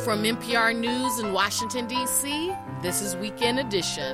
From NPR News in Washington, D.C., this is Weekend Edition.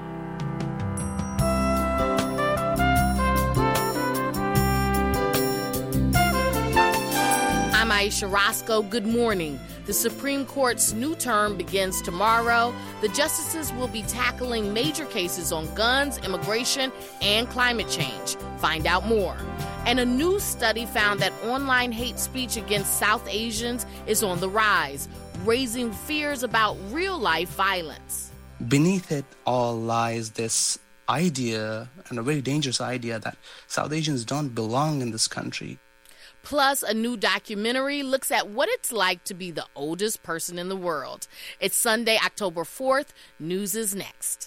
I'm Aisha Roscoe. Good morning. The Supreme Court's new term begins tomorrow. The justices will be tackling major cases on guns, immigration, and climate change. Find out more. And a new study found that online hate speech against South Asians is on the rise, raising fears about real-life violence. Beneath it all lies this idea, and a very dangerous idea, that South Asians don't belong in this country. Plus, a new documentary looks at what it's like to be the oldest person in the world. It's Sunday, October 4th. News is next.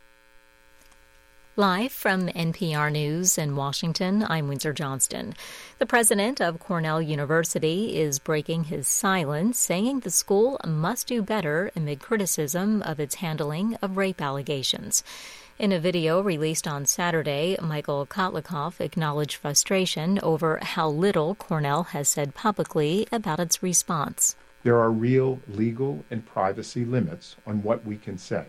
Live from NPR News in Washington, I'm Windsor Johnston. The president of Cornell University is breaking his silence, saying the school must do better amid criticism of its handling of rape allegations. In a video released on Saturday, Michael Kotlikoff acknowledged frustration over how little Cornell has said publicly about its response. There are real legal and privacy limits on what we can say.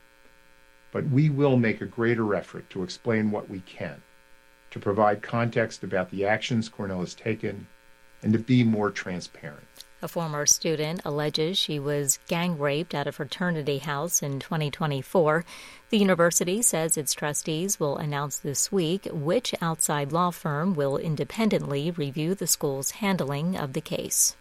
But we will make a greater effort to explain what we can, to provide context about the actions Cornell has taken, and to be more transparent. A former student alleges she was gang raped at a fraternity house in 2024. The university says its trustees will announce this week which outside law firm will independently review the school's handling of the case.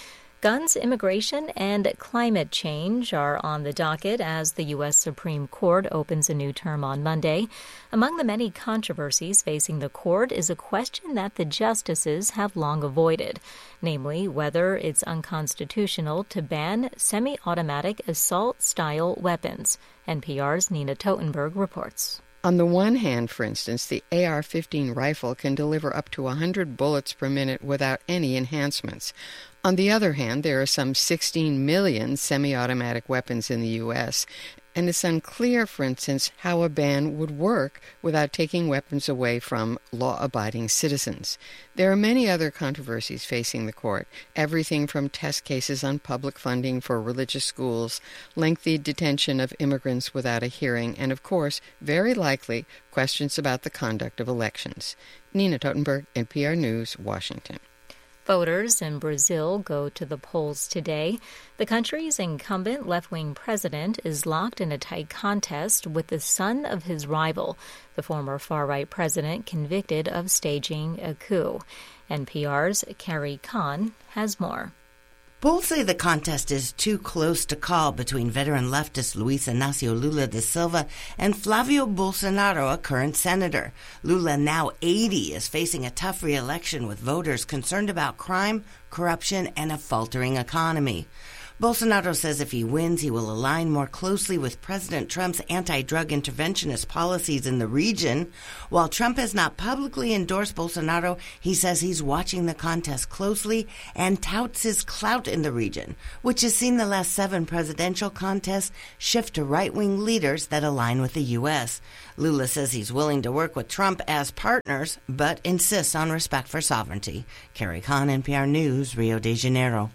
Guns, immigration, and climate change are on the docket as the U.S. Supreme Court opens a new term on Monday. Among the many controversies facing the court is a question that the justices have long avoided, namely whether it's unconstitutional to ban semi-automatic assault-style weapons. NPR's Nina Totenberg reports. On the one hand, for instance, the AR-15 rifle can deliver up to 100 bullets per minute without any enhancements. On the other hand, there are some 16 million semi-automatic weapons in the U.S., and it's unclear, for instance, how a ban would work without taking weapons away from law-abiding citizens. There are many other controversies facing the court, everything from test cases on public funding for religious schools, lengthy detention of immigrants without a hearing, and, of course, very likely, questions about the conduct of elections. Nina Totenberg, NPR News, Washington. Voters in Brazil go to the polls today. The country's incumbent left-wing president is locked in a tight contest with the son of his rival, the former far-right president convicted of staging a coup. NPR's Carrie Kahn has more. Polls say the contest is too close to call between veteran leftist Luiz Inácio Lula da Silva and Flavio Bolsonaro, a current senator. Lula, now 80, is facing a tough re-election with voters concerned about crime, corruption, and a faltering economy. Bolsonaro says if he wins, he will align more closely with President Trump's anti-drug interventionist policies in the region. While Trump has not publicly endorsed Bolsonaro, he says he's watching the contest closely and touts his clout in the region, which has seen the last 7 presidential contests shift to right-wing leaders that align with the U.S. Lula says he's willing to work with Trump as partners, but insists on respect for sovereignty. Carrie Kahn, NPR News, Rio de Janeiro.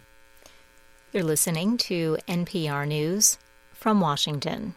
You're listening to NPR News from Washington.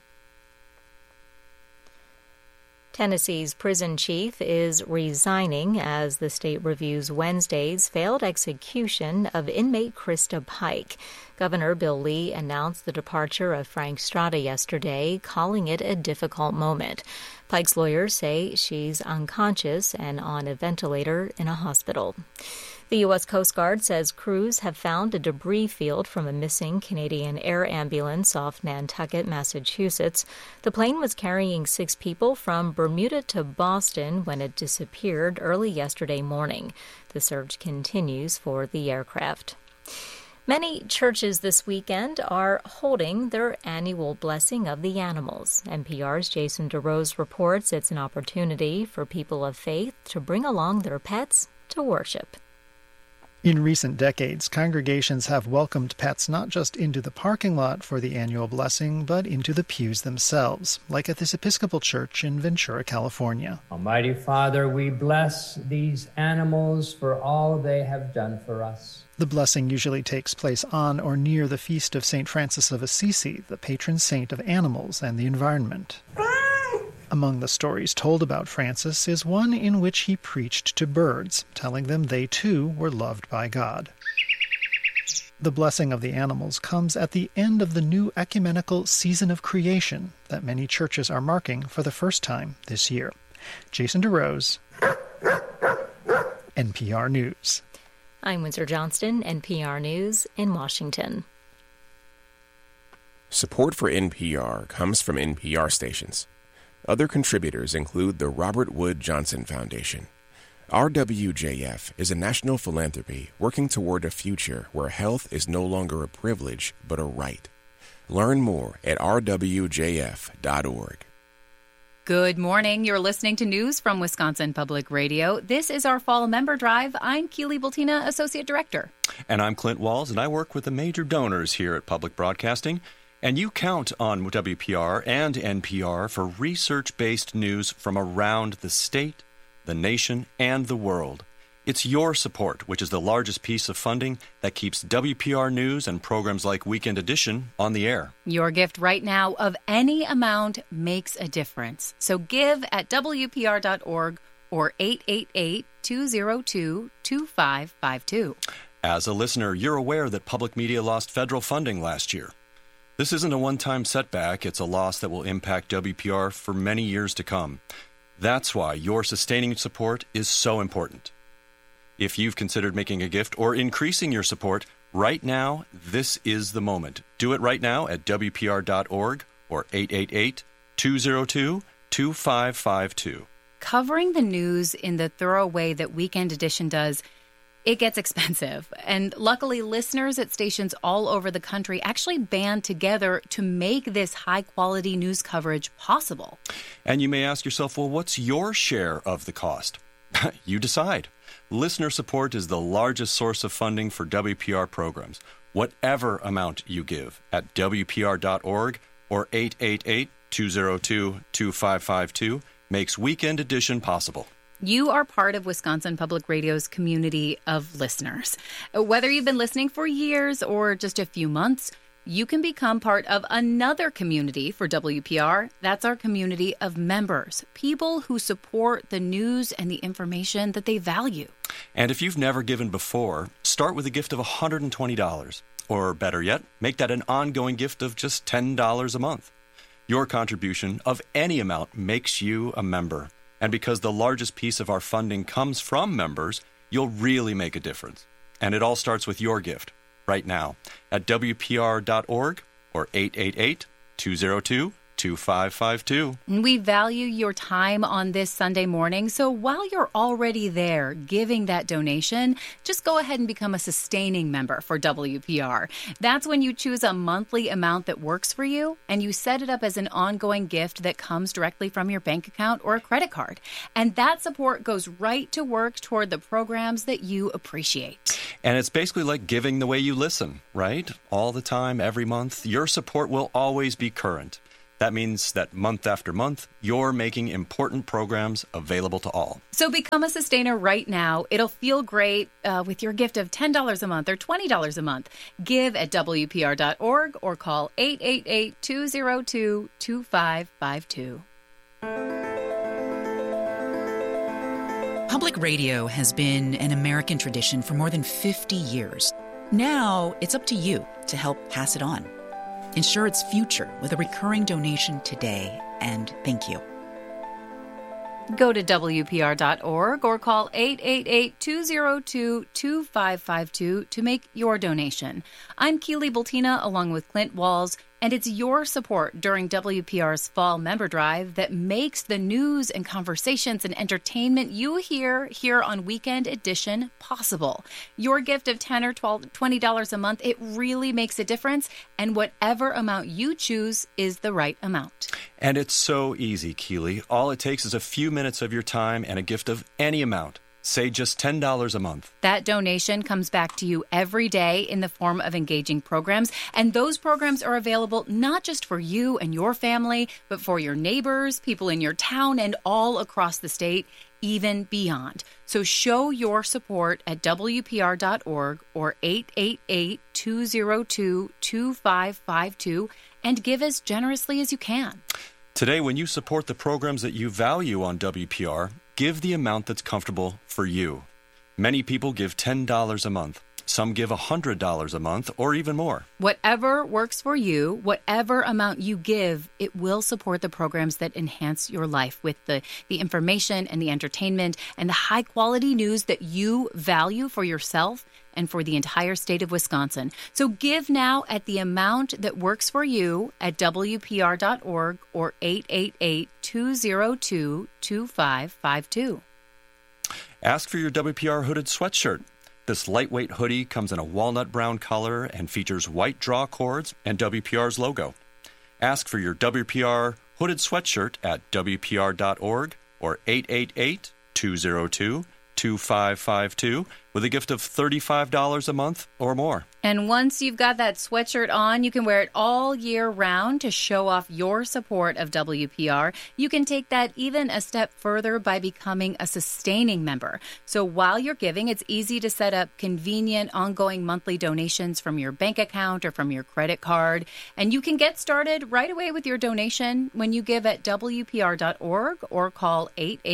Tennessee's prison chief is resigning as the state reviews Wednesday's failed execution of inmate Krista Pike. Governor Bill Lee announced the departure of Frank Strada yesterday, calling it a difficult moment. Pike's lawyers say she's unconscious and on a ventilator in a hospital. The U.S. Coast Guard says crews have found a debris field from a missing Canadian air ambulance off Nantucket, Massachusetts. The plane was carrying 6 people from Bermuda to Boston when it disappeared early yesterday morning. The search continues for the aircraft. Many churches this weekend are holding their annual Blessing of the Animals. NPR's Jason DeRose reports it's an opportunity for people of faith to bring along their pets to worship. In recent decades, congregations have welcomed pets not just into the parking lot for the annual blessing, but into the pews themselves, like at this Episcopal church in Ventura, California. Almighty Father, we bless these animals for all they have done for us. The blessing usually takes place on or near the feast of St. Francis of Assisi, the patron saint of animals and the environment. Among the stories told about Francis is one in which he preached to birds, telling them they too were loved by God. The blessing of the animals comes at the end of the new ecumenical season of creation that many churches are marking for the first time this year. Jason DeRose, NPR News. I'm Windsor Johnston, NPR News in Washington. Support for NPR comes from NPR stations. Other contributors include the Robert Wood Johnson Foundation. RWJF is a national philanthropy working toward a future where health is no longer a privilege but a right. Learn more at rwjf.org. Good morning. You're listening to news from Wisconsin Public Radio. This is our Fall Member Drive. I'm Keely Bultina, Associate Director. And I'm Clint Walls, and I work with the major donors here at Public Broadcasting. And you count on WPR and NPR for research-based news from around the state, the nation, and the world. It's your support, which is the largest piece of funding that keeps WPR News and programs like Weekend Edition on the air. Your gift right now of any amount makes a difference. So give at WPR.org or 888-202-2552. As a listener, you're aware that public media lost federal funding last year. This isn't a one-time setback. It's a loss that will impact WPR for many years to come. That's why your sustaining support is so important. If you've considered making a gift or increasing your support, right now, this is the moment. Do it right now at WPR.org or 888-202-2552. Covering the news in the thorough way that Weekend Edition does, it gets expensive. And luckily, listeners at stations all over the country actually band together to make this high-quality news coverage possible. And you may ask yourself, well, what's your share of the cost? You decide. Listener support is the largest source of funding for WPR programs. Whatever amount you give at WPR.org or 888-202-2552 makes Weekend Edition possible. You are part of Wisconsin Public Radio's community of listeners. Whether you've been listening for years or just a few months, you can become part of another community for WPR. That's our community of members, people who support the news and the information that they value. And if you've never given before, start with a gift of $120. Or better yet, make that an ongoing gift of just $10 a month. Your contribution of any amount makes you a member. And because the largest piece of our funding comes from members, you'll really make a difference. And it all starts with your gift right now at WPR.org or 888-202-2552. We value your time on this Sunday morning, so while you're already there giving that donation, just go ahead and become a sustaining member for WPR. That's when you choose a monthly amount that works for you, and you set it up as an ongoing gift that comes directly from your bank account or a credit card. And that support goes right to work toward the programs that you appreciate. And it's basically like giving the way you listen, right? All the time, every month, your support will always be current. That means that month after month, you're making important programs available to all. So become a sustainer right now. It'll feel great with your gift of $10 a month or $20 a month. Give at WPR.org or call 888-202-2552. Public radio has been an American tradition for more than 50 years. Now it's up to you to help pass it on. Ensure its future with a recurring donation today, and thank you. Go to WPR.org or call 888-202-2552 to make your donation. I'm Keely Bultina along with Clint Walls, and it's your support during WPR's Fall Member Drive that makes the news and conversations and entertainment you hear here on Weekend Edition possible. Your gift of $10 or $20 a month, it really makes a difference, and whatever amount you choose is the right amount. And it's so easy, Keely. All it takes is a few minutes of your time and a gift of any amount. say just $10 a month. That donation comes back to you every day in the form of engaging programs. And those programs are available not just for you and your family, but for your neighbors, people in your town, and all across the state, even beyond. So show your support at WPR.org or 888-202-2552 and give as generously as you can. Today, when you support the programs that you value on WPR, give the amount that's comfortable for you. Many people give $10 a month. Some give $100 a month or even more. Whatever works for you, whatever amount you give, it will support the programs that enhance your life with the information and the entertainment and the high-quality news that you value for yourself and for the entire state of Wisconsin. So give now at the amount that works for you at WPR.org or 888-202-2552. Ask for your WPR hooded sweatshirt. This lightweight hoodie comes in a walnut brown color and features white draw cords and WPR's logo. Ask for your WPR hooded sweatshirt at WPR.org or 888-202-2552 with a gift of $35 a month or more. And once you've got that sweatshirt on, you can wear it all year round to show off your support of WPR. You can take that even a step further by becoming a sustaining member. So while you're giving, it's easy to set up convenient, ongoing monthly donations from your bank account or from your credit card. And you can get started right away with your donation when you give at WPR.org or call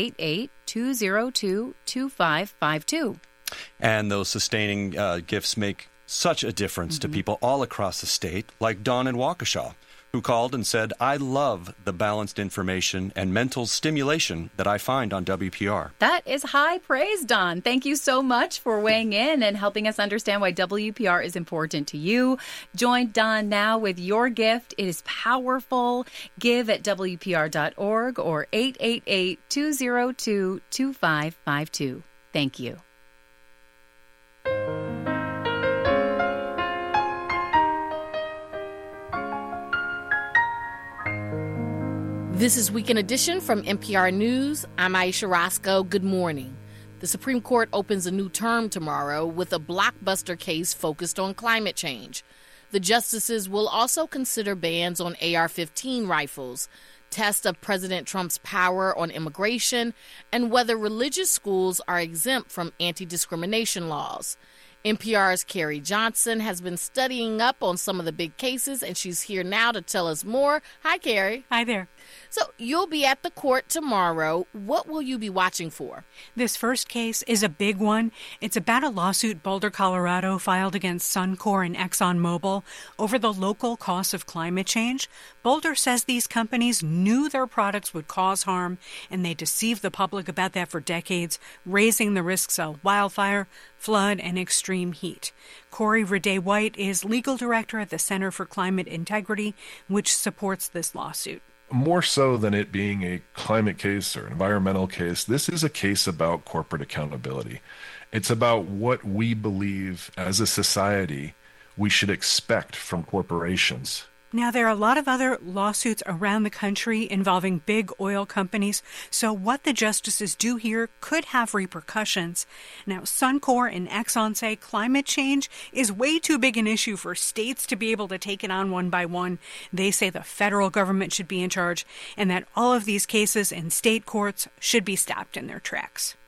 888-202-2552. And those sustaining gifts make such a difference to people all across the state, like Dawn in Waukesha, who called and said, I love the balanced information and mental stimulation that I find on WPR. That is high praise, Dawn. Thank you so much for weighing in and helping us understand why WPR is important to you. Join Dawn now with your gift. It is powerful. Give at WPR.org or 888-202-2552. Thank you. This is Weekend Edition from NPR News. I'm Aisha Roscoe. Good morning. The Supreme Court opens a new term tomorrow with a blockbuster case focused on climate change. The justices will also consider bans on AR-15 rifles, tests of President Trump's power on immigration, and whether religious schools are exempt from anti-discrimination laws. NPR's Carrie Johnson has been studying up on some of the big cases, and she's here now to tell us more. Hi, Carrie. Hi there. So you'll be at the court tomorrow. What will you be watching for? This first case is a big one. It's about a lawsuit Boulder, Colorado filed against Suncor and ExxonMobil over the local costs of climate change. Boulder says these companies knew their products would cause harm, and they deceived the public about that for decades, raising the risks of wildfire, flood, and extreme heat. Corey Raday-White is legal director at the Center for Climate Integrity, which supports this lawsuit. More so than it being a climate case or environmental case, this is a case about corporate accountability. It's about what we believe as a society we should expect from corporations. Now, there are a lot of other lawsuits around the country involving big oil companies, so what the justices do here could have repercussions. Now, Suncor and Exxon say climate change is way too big an issue for states to be able to take it on one by one. They say the federal government should be in charge and that all of these cases in state courts should be stopped in their tracks.